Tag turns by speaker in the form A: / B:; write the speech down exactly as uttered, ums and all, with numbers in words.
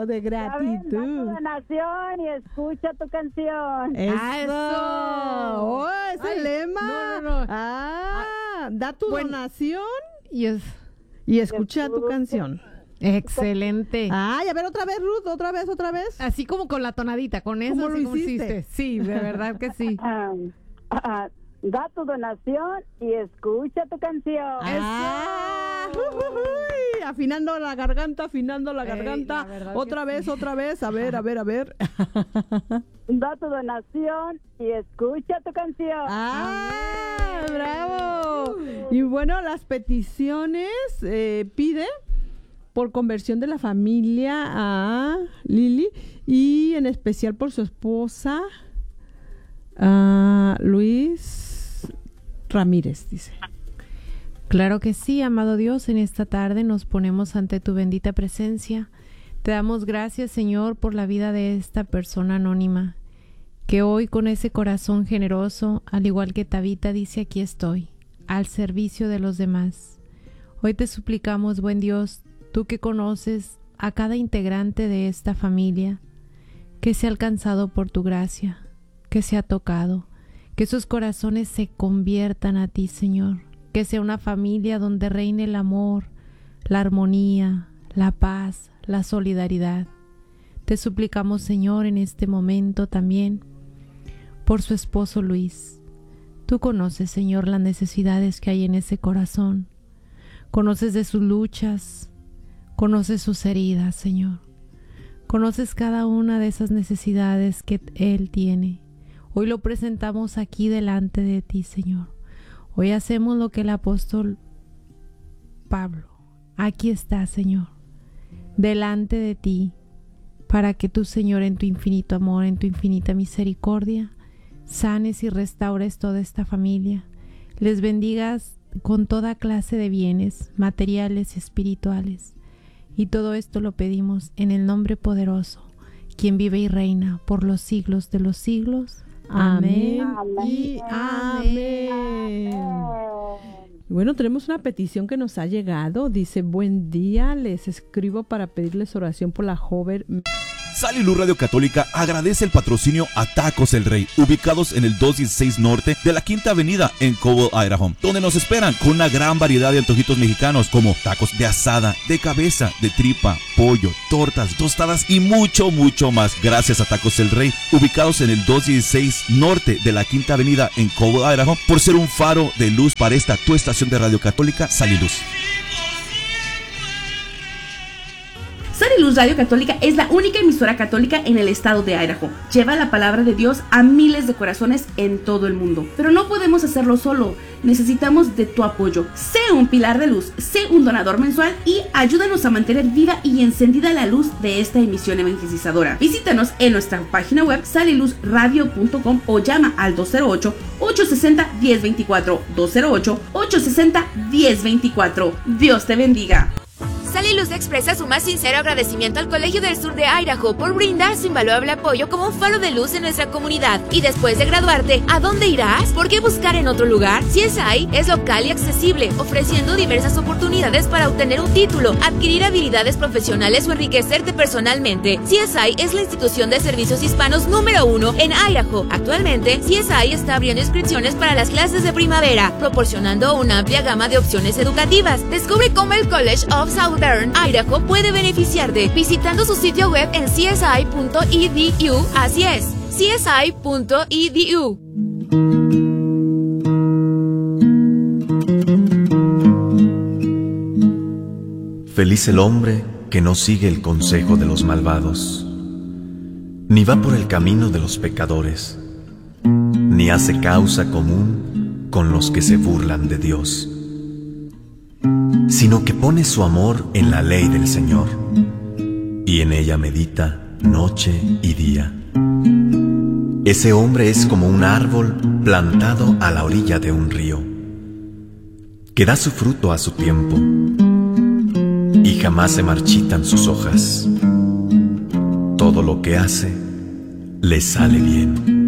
A: de gratitud.
B: Da tu donación y escucha tu canción.
A: Eso.
C: Ah, eso.
A: Oh, es
C: Ay,
A: el lema.
C: no, no, no.
A: Ah, da tu
C: Bueno.
A: donación
C: Y es
A: y escucha tu
B: Escucha.
A: canción.
C: excelente.
A: Ay, a ver, otra vez, Ruth, otra vez, otra vez.
C: Así como con la tonadita, con eso
A: ¿Cómo
C: así
A: lo
C: como
A: hiciste?
C: Sí, de verdad que sí.
B: Ah, ah, da tu donación y escucha tu canción.
A: Ah, uy, afinando la garganta, afinando la
C: Ey,
A: garganta.
C: la verdad
A: Otra
C: que
A: vez,
C: sí.
A: otra vez. A ver, a ver, a ver.
B: Da tu donación y escucha tu canción.
A: Ah, bravo. Y bueno, las peticiones eh, pide por conversión de la familia a Lili y en especial por su esposa a Luis Ramírez, dice.
C: Claro que sí, amado Dios, en esta tarde nos ponemos ante tu bendita presencia. Te damos gracias, Señor, por la vida de esta persona anónima, que hoy con ese corazón generoso, al igual que Tabita, dice: aquí estoy, al servicio de los demás. Hoy te suplicamos, buen Dios, tú que conoces a cada integrante de esta familia, que sea alcanzado por tu gracia, que sea tocado, que sus corazones se conviertan a ti, Señor, que sea una familia donde reine el amor, la armonía, la paz, la solidaridad. Te suplicamos, Señor, en este momento también por su esposo Luis. Tú conoces, Señor, las necesidades que hay en ese corazón. Conoces de sus luchas, conoces sus heridas, Señor. Conoces cada una de esas necesidades que él tiene. Hoy lo presentamos aquí delante de ti, Señor. Hoy hacemos lo que el apóstol Pablo, aquí está, Señor, delante de ti, para que tú, Señor, en tu infinito amor, en tu infinita misericordia, sanes y restaures toda esta familia. Les bendigas con toda clase de bienes, materiales y espirituales. Y todo esto lo pedimos en el nombre poderoso, quien vive y reina por los siglos de los siglos. Amén.
A: Amén y amén. Bueno, tenemos una petición que nos ha llegado. Dice: buen día, les escribo para pedirles oración por la joven.
D: Sal y Luz Radio Católica agradece el patrocinio a Tacos El Rey, ubicados en el doscientos dieciséis Norte de la Quinta Avenida en Cobble, Idaho, donde nos esperan con una gran variedad de antojitos mexicanos como tacos de asada, de cabeza, de tripa, pollo, tortas, tostadas y mucho, mucho más. Gracias a Tacos El Rey, ubicados en el doscientos dieciséis Norte de la Quinta Avenida en Cobble, Idaho, por ser un faro de luz para esta tu estación de Radio Católica, Sal y Luz.
E: Sal y Luz Radio Católica es la única emisora católica en el estado de Idaho. Lleva la palabra de Dios a miles de corazones en todo el mundo. Pero no podemos hacerlo solo. Necesitamos de tu apoyo. Sé un pilar de luz, sé un donador mensual y ayúdanos a mantener viva y encendida la luz de esta emisión evangelizadora. Visítanos en nuestra página web sal y luz radio punto com o llama al dos cero ocho, ocho seis cero, uno cero dos cuatro, dos cero ocho, ocho seis cero, uno cero dos cuatro. Dios te bendiga.
F: Sal y Luz expresa su más sincero agradecimiento al Colegio del Sur de Idaho por brindar su invaluable apoyo como un faro de luz en nuestra comunidad. Y después de graduarte, ¿a dónde irás? ¿Por qué buscar en otro lugar? C S I es local y accesible, ofreciendo diversas oportunidades para obtener un título, adquirir habilidades profesionales o enriquecerte personalmente. C S I es la institución de servicios hispanos número uno en Idaho. Actualmente, C S I está abriendo inscripciones para las clases de primavera, proporcionando una amplia gama de opciones educativas. Descubre cómo el College of Southern Idaho puede beneficiarte visitando su sitio web en c s i punto e d u. Así es, c s i punto e d u.
G: Feliz el hombre que no sigue el consejo de los malvados, ni va por el camino de los pecadores, ni hace causa común con los que se burlan de Dios, sino que pone su amor en la ley del Señor, y en ella medita noche y día. Ese hombre es como un árbol plantado a la orilla de un río, que da su fruto a su tiempo, y jamás se marchitan sus hojas. Todo lo que hace le sale bien.